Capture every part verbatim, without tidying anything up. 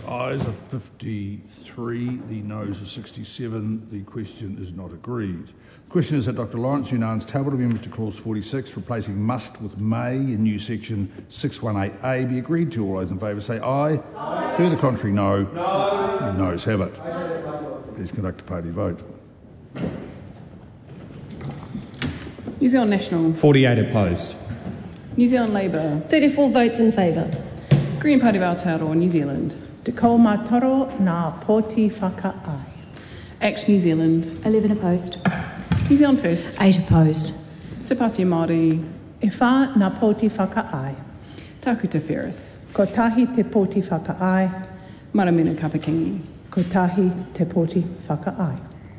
ayes are fifty-three, the noes are sixty-seven. The question is not agreed. The question is that Doctor Lawrence Yunan's table amendments to clause forty-six, replacing must with may in new section six eighteen A, be agreed to. All those in favour say aye. Aye. To the contrary, no. No. The noes have it. Please conduct a party vote. New Zealand National. forty-eight opposed. New Zealand Labour. thirty-four votes in favour. Green Party of Aotearoa, New Zealand. Te kaumatoro nā pōti whakaai. Act New Zealand. eleven opposed. New Zealand First. eight opposed. Te Pāti Māori. E whā nā pōti whakaai. Taku Te Ferris. Ko tahi te pōti whakaai. Maramena Kapakingi. Ko tahi te pōti whakaai.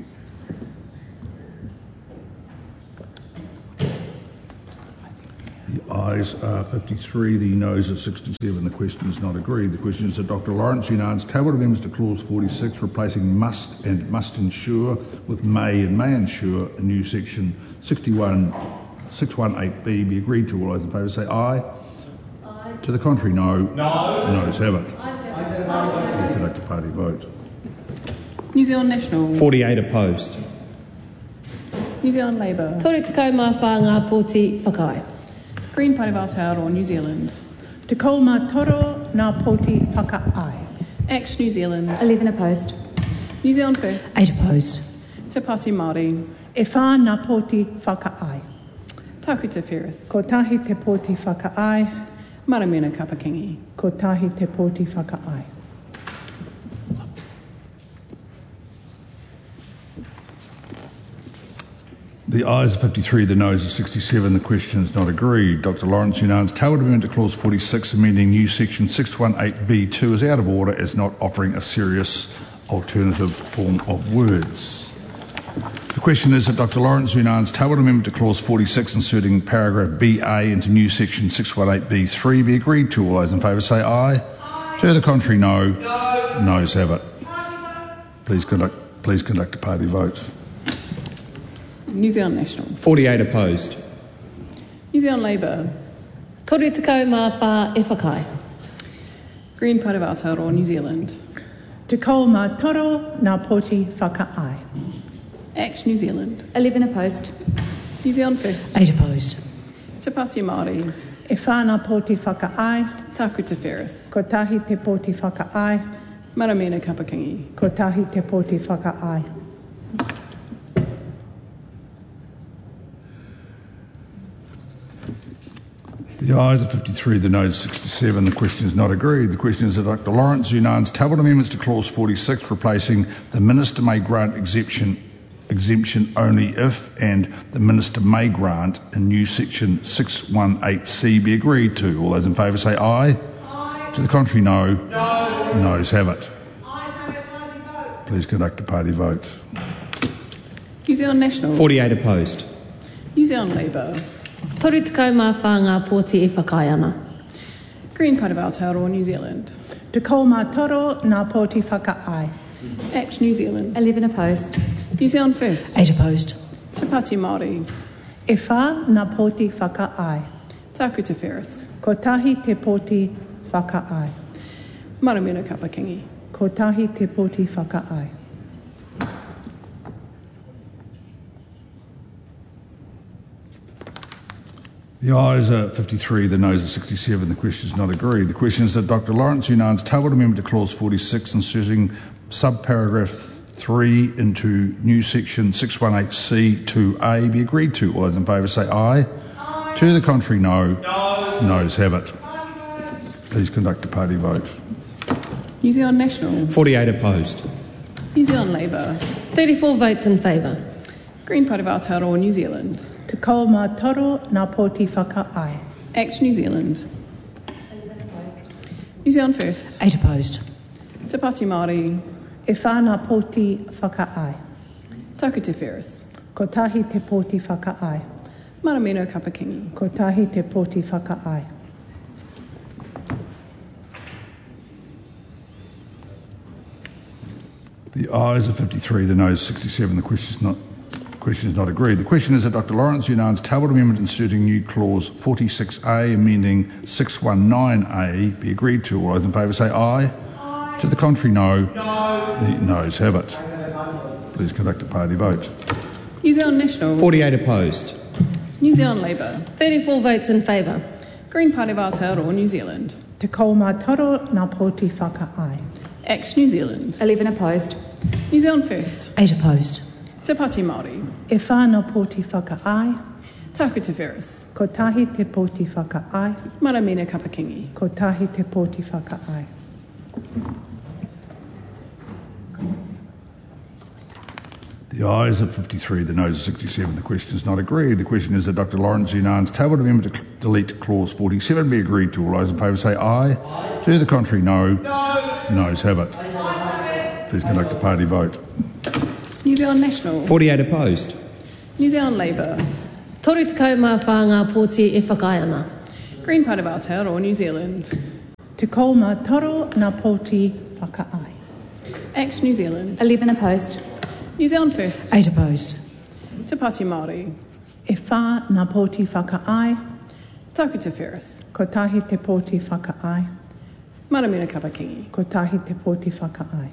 The ayes are fifty-three, the noes are sixty-seven. The question is not agreed. The question is that Doctor Lawrence Yunan's tabled amendments to clause forty-six, replacing must and must ensure with may and may ensure a new section sixty-one, six eighteen B be agreed to. All those in favour say aye. Aye. To the contrary, no. No. Noes have it. Please conduct a party vote. New Zealand National. forty-eight opposed. New Zealand Labour. Tore te kau mā whā ngā pōti whakai. Green Party of Aotearoa, New Zealand. Te kaumatoro nā pōti whakaai. Act New Zealand. eleven opposed. New Zealand First. eight opposed. Te Pāti Māori. E whā nā pōti whakaai. Taku Te Ferris. Ko tahi te pōti whakaai. Maramena Kapakingi. Ko tahi te pōti whakaai. The ayes are fifty-three, the noes are sixty-seven. The question is not agreed. Doctor Lawrence Yunan's tabled amendment to clause forty-six, amending new section six eighteen B two, is out of order as not offering a serious alternative form of words. The question is that Doctor Lawrence Yunan's tabled amendment to clause forty-six, inserting paragraph B A into new section six eighteen B three, be agreed to. All those in favour say aye. Aye. To the contrary, no. No. Noes have it. Please conduct, please conduct a party vote. New Zealand National. forty-eight opposed. New Zealand Labour. Tore te kau mā whā e whakai. Green Party of Aotearoa, New Zealand. Te kaumatoro nā pōti whakaai. Act New Zealand. eleven opposed. New Zealand First. eight opposed. Te Pāti Māori. E whā nā pōti whakaai. Taku Te Ferris. Ko tahi te pōti whakaai. Maramena Kapakingi. Ko tahi te pōti whakaai. The ayes are fifty-three, the noes sixty-seven. The question is not agreed. The question is that Doctor Lawrence Yunan's tabled amendments to clause forty-six, replacing the minister may grant exemption exemption only if and the minister may grant a new section six eighteen C be agreed to. All those in favour say aye. Aye. To the contrary, no. No. Noes have it. Please conduct a party vote. New Zealand National. forty-eight opposed. New Zealand Labour. Tore te kau mā whā ngā pōti e whakai ana. Green Party of Aotearoa, New Zealand. Te kaumatoro nā pōti whakaai. Act New Zealand. eleven opposed. New Zealand First. eight opposed. Te Pāti Māori. E whā nā pōti whakaai. Taku Te Ferris. Ko tahi te pōti whakaai. Maramena Kapakingi. Ko tahi te pōti whakaai. The ayes are fifty-three, the noes are sixty-seven. The question is not agreed. The question is that Doctor Lawrence Yunan's tabled amendment to clause forty-six, inserting subparagraph three into new section six eighteen C two A be agreed to. All those in favour say aye. Aye. To the contrary, no. No. Noes have it. Please conduct a party vote. New Zealand National. forty-eight opposed. New Zealand Labour. thirty-four votes in favour. Green Party of Aotearoa, New Zealand. Te kaumatoro nā pōti whakaai. Act New Zealand. New Zealand First. eight opposed. Te Pāti Māori. E whā nā pōti whakaai. Taku Te Ferris. Ko tahi te pōti whakaai. Maramena Kapakingi. Ko tahi te pōti whakaai. The ayes are fifty-three, the noes sixty-seven. The question is not question is not agreed. The question is that Doctor Lawrence Yunan's tabled amendment inserting new clause forty-six A, amending six nineteen A, be agreed to. All those in favour say aye. Aye. To the contrary, no. The noes have it. Please conduct a party vote. New Zealand National. forty-eight opposed. New Zealand Labour. thirty-four votes in favour. Green Party of Aotearoa New Zealand. Te kaumātoro ngā pōti whakaai. Act New Zealand. eleven opposed. New Zealand First. eight opposed. Te Pāti Māori. E whānau pōti whakaai, Taku Te Ferris. ko tahi te pōti whakaai, Maramina Kapakingi. ko tahi te pōti whakaai. The ayes are fifty-three, the noes are sixty-seven. The question is not agreed. The question is that Doctor Lawrence Unan's tabled amendment to delete clause forty-seven be agreed to. All those in favour say aye. Aye. To the contrary, no. No. Noes have it. Please conduct a party vote. New Zealand National. forty-eight opposed. New Zealand Labour. Tori te kau mā whānga pōti e whakai ana. Green Party of Aotearoa New Zealand. Te kaumātoro ngā pōti whakaai. Act New Zealand. eleven opposed. New Zealand First. eight opposed. Te Pāti Māori. E whā ngā pōti whakaai, Taku Te Ferris. ko tahi te pōti whakaai, Maramina Kapakingi. ko tahi te pōti whakaai.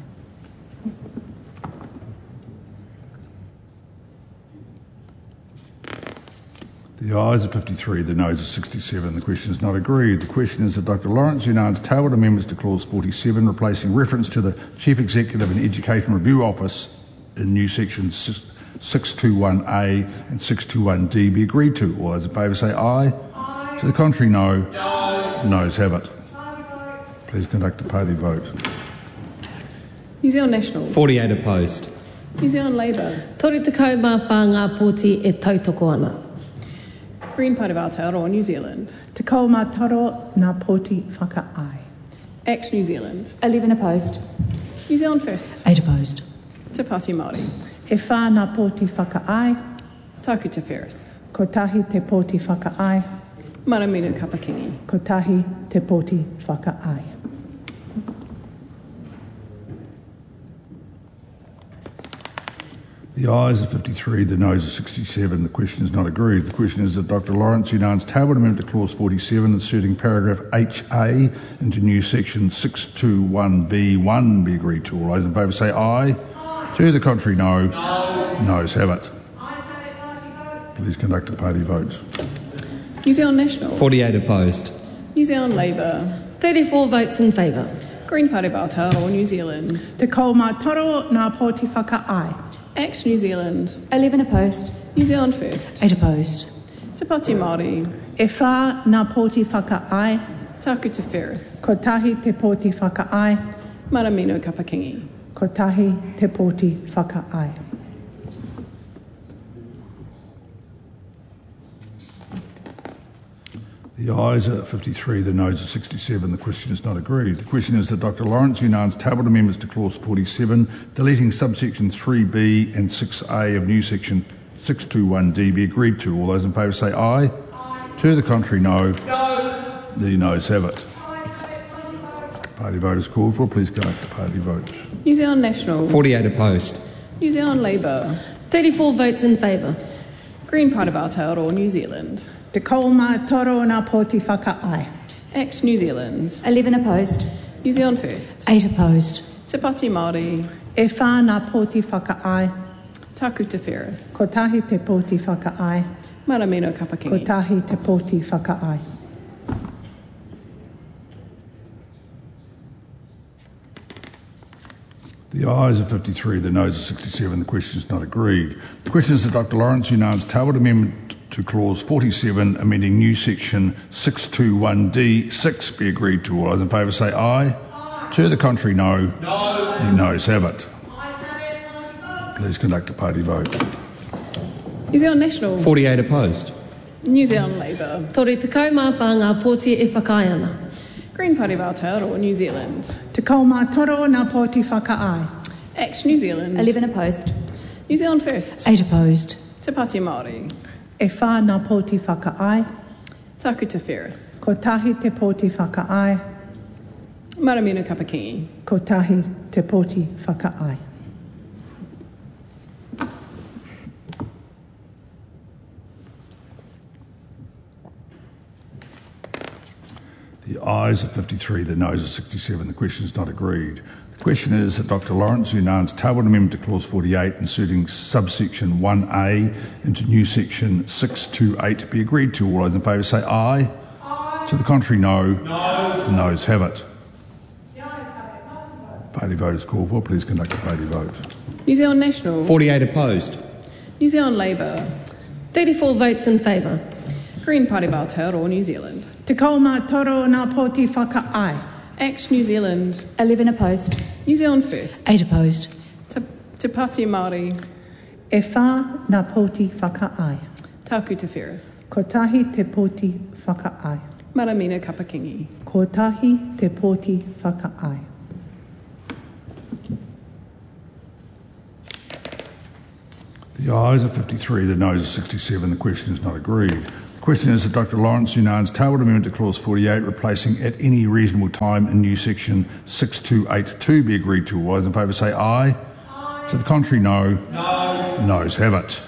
The ayes are fifty-three, the noes are sixty-seven. The question is not agreed. The question is that Doctor Lawrence Unan's tabled amendments to clause forty-seven, replacing reference to the Chief Executive and Education Review Office in new sections six twenty-one A and six twenty-one D be agreed to. All those in favour say aye. Aye. To the contrary, no. No. Noes have it. Please conduct a party vote. New Zealand National. forty-eight opposed. New Zealand Labour. Tori te kau mā whānga pōti e tautoko ana. Green Party of Aotearoa New Zealand. Te kaumātoro ngā pōti whakaai. Act New Zealand. eleven opposed. New Zealand First. eight opposed. Te Pāti Māori. E whā ngā pōti whakaai, Taku Te Ferris. ko tahi te pōti whakaai, Maramina Kapakingi. ko tahi te pōti whakaai. The ayes are fifty-three, the noes are sixty-seven. The question is not agreed. The question is that Doctor Lawrence Unan's tabled amendment to clause forty-seven, inserting paragraph H A into new section six twenty-one B one be agreed to. All those in favour say aye. Aye. To the contrary, no. No. Noes have it. Please conduct a party vote. New Zealand National. forty-eight opposed. New Zealand Labour. thirty-four votes in favour. Green Party of Aotearoa New Zealand. Te kaumātoro ngā pōti whakaai, Act New Zealand. eleven opposed. New Zealand First. eight opposed. Te Pāti Māori. e whā ngā pōti whakaai, Taku Te Ferris. ko tahi te pōti whakaai, Maramino Kapakingi. ko tahi te pōti whakaai. The ayes are fifty-three, the noes are sixty-seven. The question is not agreed. The question is that Doctor Lawrence Unan's tabled amendments to clause forty-seven, deleting subsection three B and six A of new section six twenty-one D be agreed to. All those in favour say aye. Aye. To the contrary, no. No. The noes have it. Party vote is called for. Please conduct the party vote. New Zealand National. forty-eight opposed. New Zealand Labour. thirty-four votes in favour. Green Party of Aotearoa New Zealand. Te kaumātoro ngā pōti whakaai, Act New Zealand. eleven opposed. New Zealand First. eight opposed. Te Pāti Māori. e whā ngā pōti whakaai, Taku Te Ferris. ko tahi te pōti whakaai, Maramino ko Kapakingi. tahi te pōti whakaai. The ayes are fifty-three, the noes are sixty-seven. The question is not agreed. The question is that Doctor Lawrence Unan's tabled amendment to clause forty-seven, amending new section six twenty-one D six be agreed to. All those in favour say aye. Aye. To the contrary, no. No. The noes have it. Please conduct a party vote. New Zealand National. forty-eight opposed. New Zealand Labour. Tori te kau mā whānga pōti e whakai ana. Green Party of Aotearoa New Zealand. Te kaumātoro ngā pōti whakaai, Act New Zealand. eleven opposed. New Zealand First. eight opposed. Te Pāti Māori. e whā ngā pōti whakaai, Taku Te Ferris. ko tahi te pōti whakaai, Maramino Kapakingi. ko tahi te pōti whakaai. The ayes are fifty-three, the noes are sixty-seven. The question is not agreed. The question is that Doctor Lawrence Yunan's tabled amendment to clause forty-eight, inserting subsection one A into new section six twenty-eight, be agreed to. All those in favour say aye. Aye. To the contrary, no. No. The noes have it. Party vote is called for. Please conduct the party vote. New Zealand National. forty-eight opposed. New Zealand Labour. thirty-four votes in favour. Green Party of Aotearoa, New Zealand. Te kauma toro ngā poti whakaai. Act New Zealand. eleven opposed. New Zealand First. eight opposed. Te, Te Pāti Māori. E whā ngā poti whakaai. Taku Te Wheres. Ko tahi te poti whakaai. Maramina Kapakingi. Ko tahi te poti whakaai. The ayes are fifty-three, the noes are sixty-seven. The question is not agreed. The question is that Doctor Lawrence Yunan's tabled amendment to clause forty-eight, replacing at any reasonable time in new section six two eight two, be agreed to. All those in favour say aye. Aye. To the contrary, no. No. The noes have it.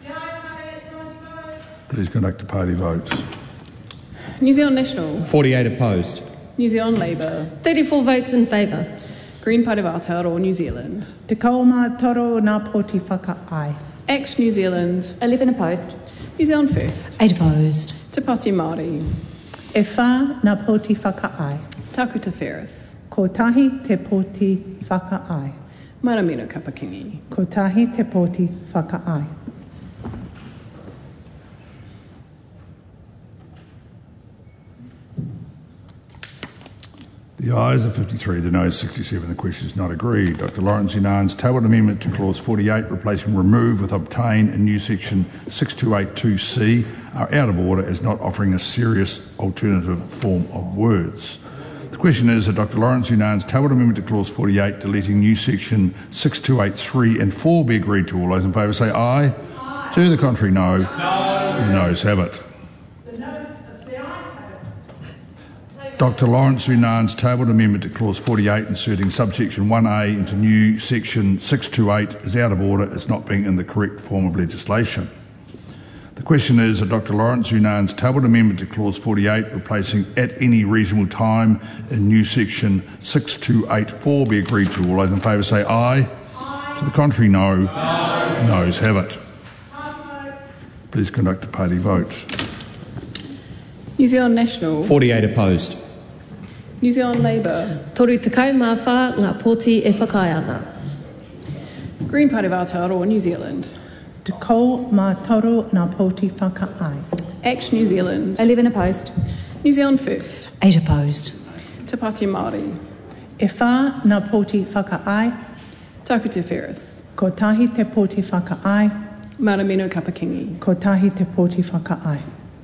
Please conduct a party vote. New Zealand National. forty-eight opposed. New Zealand Labour. thirty-four votes in favour. Green Party of Aotearoa, New Zealand. Te kauma toro ngā poti whakaai. Act New Zealand. eleven opposed. New Zealand First. eight opposed. Te Pāti Māori. E whā ngā poti whakaai. Taku Te Wheres. Ko tahi te poti whakaai. Maramina Kapakingi. Ko tahi te poti whakaai. The ayes are fifty-three, the noes sixty-seven. The question is not agreed. Doctor Lawrence Yunan's tabled amendment to clause forty-eight, replacing remove with obtain in new section six two eight two C, are out of order as not offering a serious alternative form of words. The question is that Doctor Lawrence Yunan's tabled amendment to clause forty-eight, deleting new section six two eight three and four, be agreed to. All those in favour say aye. Aye. To the contrary, no. No. The noes have it. Doctor Lawrence Yunan's tabled amendment to clause forty-eight, inserting subsection one A into new section six two eight, is out of order as not being in the correct form of legislation. The question is that Doctor Lawrence Yunan's tabled amendment to clause forty-eight, replacing at any reasonable time in new section six two eight four, be agreed to. All those in favour say aye. Aye. To the contrary, no. No. Noes have it. Please conduct a party vote. New Zealand National. forty-eight opposed. New Zealand Labour. Toru te kai mā whā ngā poti e whakai ana. Green Party of Aotearoa, New Zealand. Te kau mā toro ngā poti whakaai. Act New Zealand. eleven opposed. New Zealand First. eight opposed. Te Pāti Māori. E whā ngā poti whakaai. Taku Te Wheres. Ko tahi te poti whakaai. Maramino Kapakingi. Ko tahi te poti whakaai.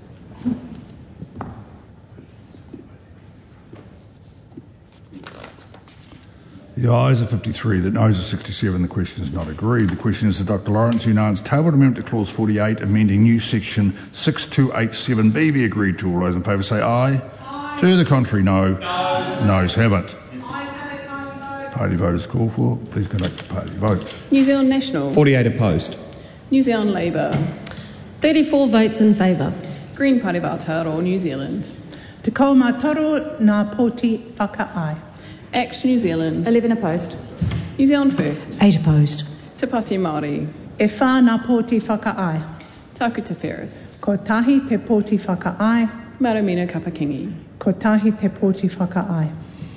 The ayes are fifty-three, the noes are sixty-seven. The question is not agreed. The question is that Doctor Lawrence Yunan's tabled amendment to clause forty-eight, amending new section six two eight seven B, be agreed to. All those in favour say aye. Aye. To the contrary, no. No. Noes have it. Party vote is called for. Please conduct the party vote. New Zealand National. forty-eight opposed. New Zealand Labour. thirty-four votes in favour. Green Party of Aotearoa, New Zealand. Te kau mā toro ngā poti whakaai. Act New Zealand. eleven opposed. New Zealand First. eight opposed. Te Pāti Māori. E whā ngā poti whakaai. Taku Te Wheres. Ko tahi te poti whakaai. Maramina Kapakingi. Ko tahi te poti whakaai.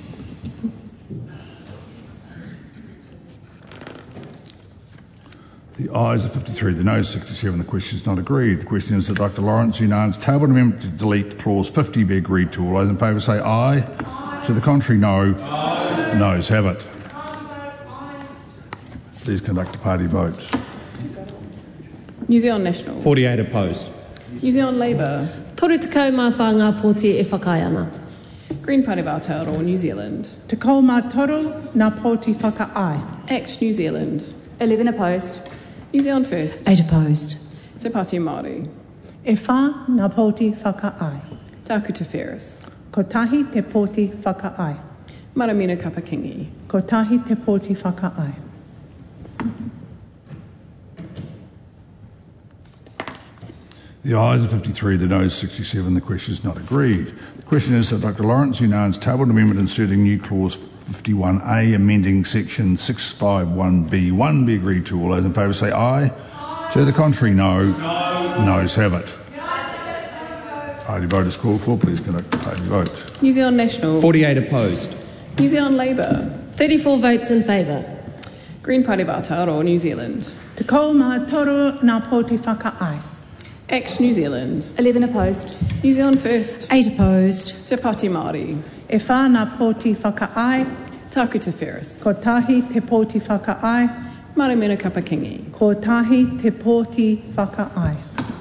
The ayes are fifty-three, the noes sixty-seven. The question is not agreed. The question is that Doctor Lawrence Yunan's tabled amendment to delete clause fifty be agreed to. All those in favour say aye. Aye. To the contrary, no. No. Noes have it. Please conduct a party vote. New Zealand National. forty-eight opposed. New Zealand Labour. Toru te kai mā whā ngā poti e whakai ana. Green Party of Aotearoa, New Zealand. Te kau mā toro ngā poti whakaai. Act New Zealand. eleven opposed. New Zealand First. eight opposed. Te Pāti Māori. E whā ngā poti whakaai. Taku Te Wheres. Ko tahi te poti whakaai. Maramina Kapakingi. Ko tahi te poti whakaai. The ayes are fifty-three, the noes sixty-seven. The question is not agreed. The question is that Doctor Lawrence Yunan's tabled amendment inserting new clause fifty-one A, amending section six fifty-one B one be agreed to. All those in favour say aye. Aye. To the contrary, no. No. Noes have it. Party vote is called for. Please conduct the party vote. New Zealand National. forty-eight opposed. New Zealand Labour. thirty-four votes in favour. Green Party of Aotearoa, New Zealand. Te kou mā toro nā pōti whakaai. Act New Zealand. eleven opposed. New Zealand First. eight opposed. Te Pāti Māori. E whā nā pōti whakaai, Taku Te Ferris. ko tahi te pōti whakaai, Maramena Kapakingi. ko tahi te pōti whakaai.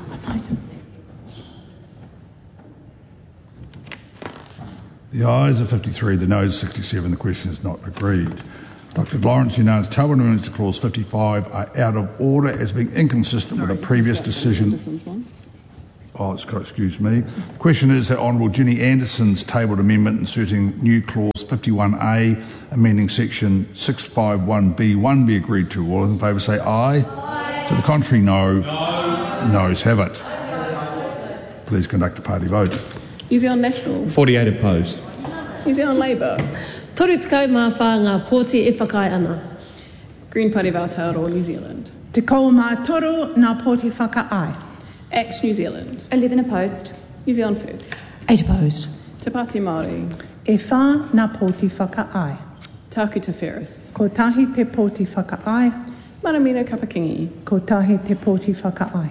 The ayes are fifty-three, the noes sixty-seven. The question is not agreed. Doctor Lawrence Yunan's Taupō amendments to clause fifty-five are out of order as being inconsistent with a previous decision. Oh, excuse me. The question is that Honourable Ginny Anderson's tabled amendment inserting new clause fifty-one A, amending section six fifty-one B one be agreed to. All in favour say aye. Aye. To the contrary, no. No. Noes have it. Please conduct a party vote. New Zealand National. forty-eight opposed. New Zealand Labour. Toru tekau mā whā ngā pōti e whakai ana. Green Party of Aotearoa, New Zealand. Te kou mā toro nā pōti whakaai. Act New Zealand. eleven opposed. New Zealand First. eight opposed. Te Pāti Māori. E whā nā pōti whakaai, Taku Te Ferris. ko tahi te pōti whakaai, Maramena Kapakingi. ko tahi te pōti whakaai.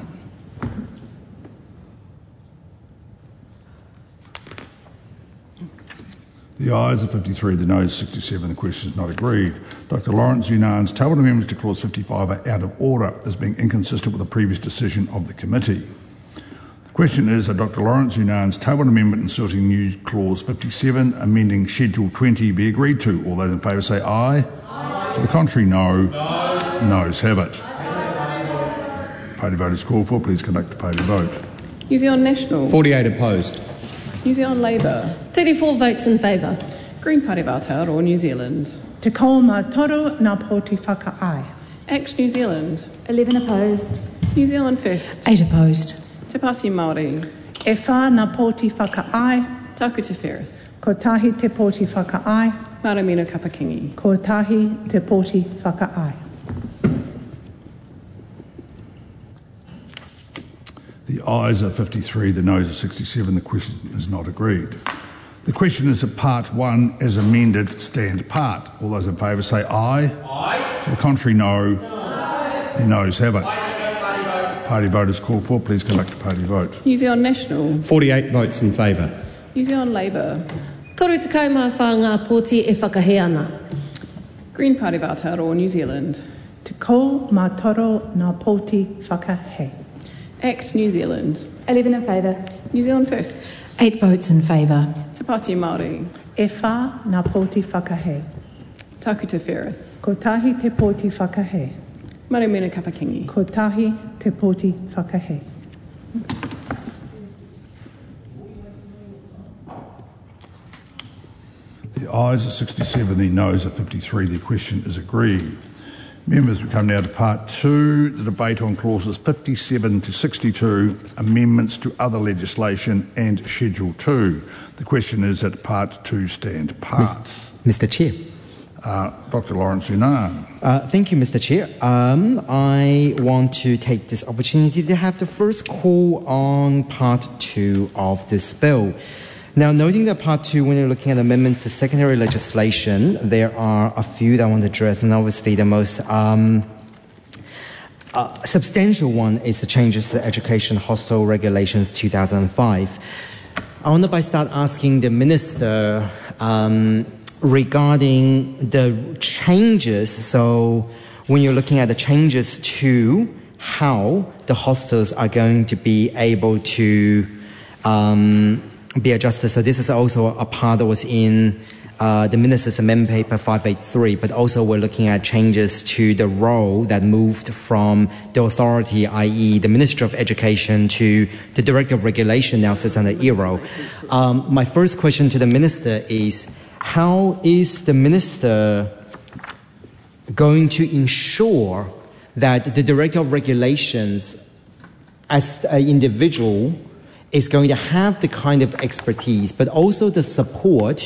The ayes are fifty-three, the noes sixty-seven. The question is not agreed. Doctor Lawrence Yunan's tabled amendments to clause fifty-five are out of order as being inconsistent with the previous decision of the committee. The question is that Doctor Lawrence Yunan's tabled amendment inserting new clause fifty-seven, amending schedule twenty, be agreed to. All those in favour say aye. Aye. To the contrary, no. No. Noes have it. Party vote is called for. Please conduct the party vote. New Zealand National. forty-eight opposed. New Zealand Labour. thirty-four votes in favour. Green Party of Aotearoa, New Zealand. Te kou mā toro nā pōti whakaai. Act New Zealand. eleven opposed. New Zealand First. eight opposed. Te Pāti Māori. E whā nā pōti whakaai, Taku Te Ferris. ko tahi te pōti whakaai, Maramena Kapakingi. ko tahi te pōti whakaai. The ayes are fifty-three, the noes are sixty-seven. The question is not agreed. The question is that part one, as amended, stand part. All those in favour say aye. Aye. To the contrary, no. No. The noes have it. Party, party vote is called for. Please conduct a party vote. New Zealand National. forty-eight votes in favour. New Zealand Labour. Toru tekau mā whā ngā pōti e whakahe ana. Green Party of Aotearoa, New Zealand. Te kou mā toro nā pōti whakahe. Act New Zealand. eleven in favour. New Zealand First. eight votes in favour. Te Pāti Māori. E whā nā pōti whakahe, Taku Te Ferris. ko tahi te pōti whakahe, Maramena Kapakingi. ko tahi te pōti whakahe. The ayes are sixty-seven, the noes are fifty-three. The question is agreed. Members, we come now to part two, the debate on clauses fifty-seven to sixty-two, amendments to other legislation and schedule two. The question is that part two stand part. Mister Chair. Uh, Doctor Lawrence Yunan. Uh, thank you, Mister Chair. Um, I want to take this opportunity to have the first call on part two of this bill. Now, noting that part two, when you're looking at amendments to secondary legislation, there are a few that I want to address, and obviously the most um, uh, substantial one is the changes to the Education Hostel Regulations two thousand five. I want to by start asking the Minister um, regarding the changes. So when you're looking at the changes to how the hostels are going to be able to um, be adjusted. So this is also a part that was in uh, the Minister's Amendment Paper five eighty-three, but also we're looking at changes to the role that moved from the authority, that is the Ministry of Education, to the Director of Regulation now sits under E R O. Um, my first question to the Minister is, how is the Minister going to ensure that the Director of Regulations as an individual is going to have the kind of expertise, but also the support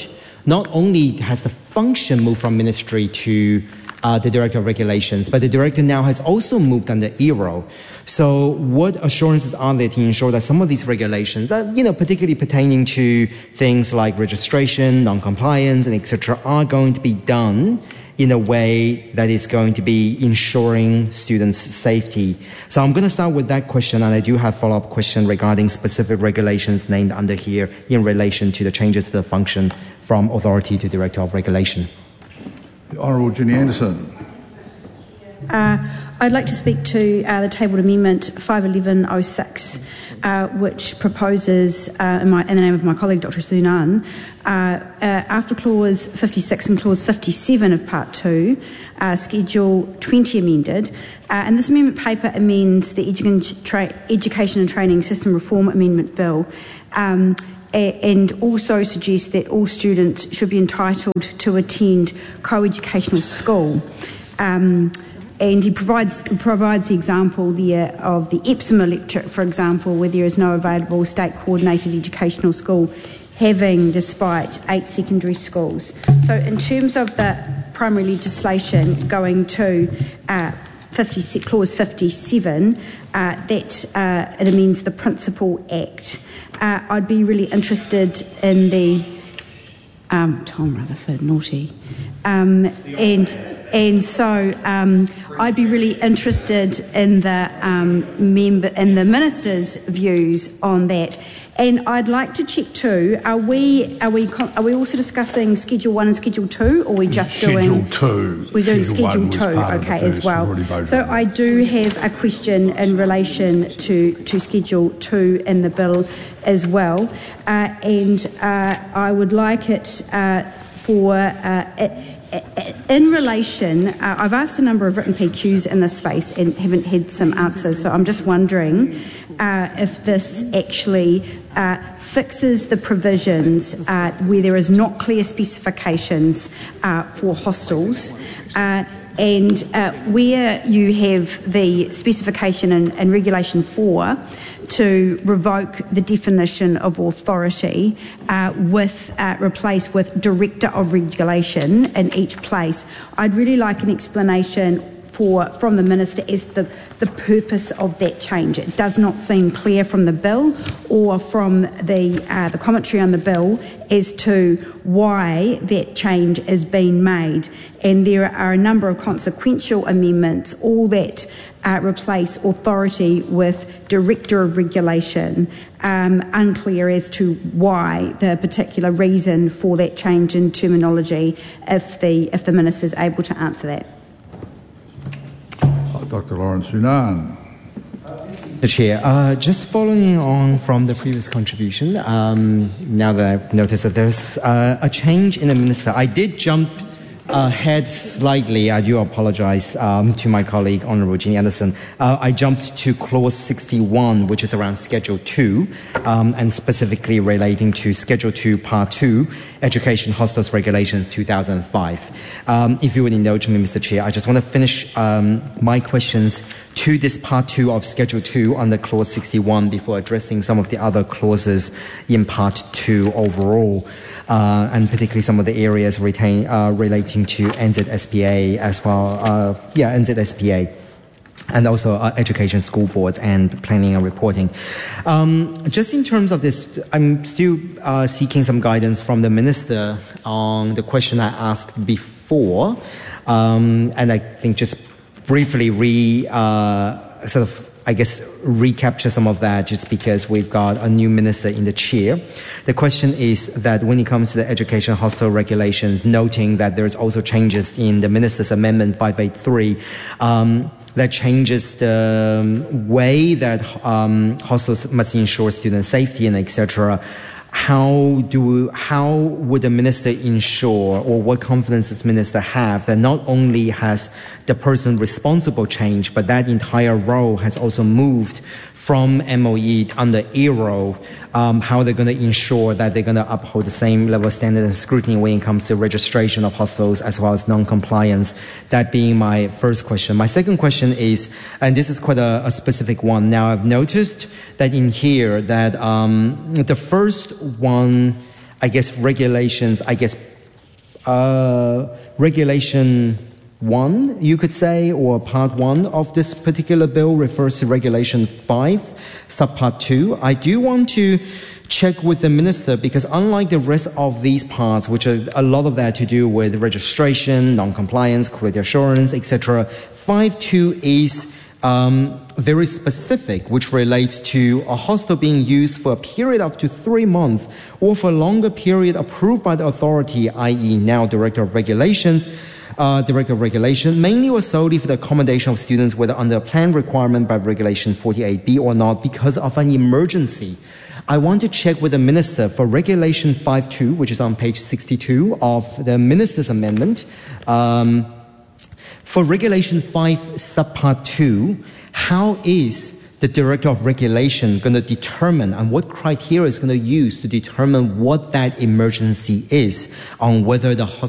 not only has the function moved from ministry to uh, the Director of Regulations, but the Director now has also moved under E R O. So what assurances are there to ensure that some of these regulations, uh, you know, particularly pertaining to things like registration, non-compliance, and et cetera, are going to be done in a way that is going to be ensuring students' safety? So I'm going to start with that question, and I do have a follow-up question regarding specific regulations named under here in relation to the changes to the function from authority to Director of Regulation. The Honourable Ginny Anderson. Uh, I'd like to speak to uh, the tabled amendment five eleven oh six, uh, which proposes, uh, in, my, in the name of my colleague Doctor Sunan, uh, uh, after clause fifty-six and clause fifty-seven of part two, uh, schedule twenty amended, uh, and this amendment paper amends the Edu- tra- Education and Training System Reform Amendment Bill, um, and also suggests that all students should be entitled to attend co-educational school. Um, And he provides provides the example there of the Epsom electorate, for example, where there is no available state-coordinated educational school, having despite eight secondary schools. So in terms of the primary legislation going to uh, fifty, clause fifty-seven, uh, that uh, it amends the Principal Act. Uh, I'd be really interested in the um, Tom Rutherford, naughty, um, and and so um, I'd be really interested in the um, member in the minister's views on that. And I'd like to check too. Are we are we are we also discussing Schedule One and Schedule Two, or are we just Schedule doing Two? We're doing Schedule Schedule one was Two, part of the okay, first. as well. We've already voted So on I that. do have a question in relation to to Schedule Two in the bill as well, uh, and uh, I would like it uh, for. Uh, In relation, uh, I've asked a number of written P Qs in this space and haven't had some answers, so I'm just wondering uh, if this actually uh, fixes the provisions uh, where there is not clear specifications uh, for hostels, uh, and uh, where you have the specification in, in Regulation four to revoke the definition of authority uh, with uh, replace with Director of Regulation in each place. I'd really like an explanation for from the Minister as to the, the purpose of that change. It does not seem clear from the bill or from the uh, the commentary on the bill as to why that change is being made. And there are a number of consequential amendments, all that uh, replace authority with Director of Regulation, um, unclear as to why, the particular reason for that change in terminology, if the if the Minister is able to answer that. Doctor Lawrence Sunan. Mister Chair, uh, just following on from the previous contribution, um, now that I've noticed that there's uh, a change in the Minister, I did jump ahead slightly. I do apologize um, to my colleague, Honourable Ginny Anderson. Uh, I jumped to clause sixty-one, which is around Schedule two, um, and specifically relating to Schedule two, Part two, Education Hostels Regulations two thousand five. Um, if you would indulge me, Mister Chair, I just want to finish um, my questions to this Part two of Schedule two under clause sixty-one before addressing some of the other clauses in Part two overall. Uh, and particularly some of the areas retain, uh, relating to N Z S P A as well, uh, yeah, N Z S P A, and also uh, education school boards and planning and reporting. Um, just in terms of this, I'm still uh, seeking some guidance from the Minister on the question I asked before, um, and I think just briefly re uh, sort of I guess, recapture some of that just because we've got a new minister in the chair. The question is that when it comes to the education hostel regulations, noting that there's also changes in the minister's amendment five eighty-three, um, that changes the way that um, hostels must ensure student safety and et cetera. How do how would the minister ensure, or what confidence does the minister have that not only has the person responsible changed, but that entire role has also moved from M O E under E R O? Um, how they're going to ensure that they're going to uphold the same level of standard and scrutiny when it comes to registration of hostels as well as non-compliance? That being my first question. My second question is, and this is quite a, a specific one. Now, I've noticed that in here that um, the first one, I guess, regulations, I guess, uh, Regulation one, you could say, or Part one of this particular bill refers to Regulation five, Subpart two. I do want to check with the Minister because unlike the rest of these parts, which are a lot of that to do with registration, non-compliance, quality assurance, et cetera, five point two is um, very specific, which relates to a hostel being used for a period up to three months or for a longer period approved by the authority, that is now Director of Regulations, Uh, Director of Regulation, mainly or solely for the accommodation of students, whether under a plan requirement by Regulation forty-eight B or not, because of an emergency. I want to check with the Minister for Regulation five point two, which is on page sixty-two of the Minister's Amendment. Um, for Regulation five, Subpart two, how is the Director of Regulation going to determine and what criteria is going to use to determine what that emergency is on whether the